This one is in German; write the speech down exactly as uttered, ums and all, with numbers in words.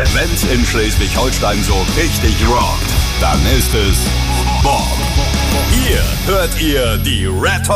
Wenn's in Schleswig-Holstein so richtig rockt, dann ist es Bob. Hier hört ihr die Red Hot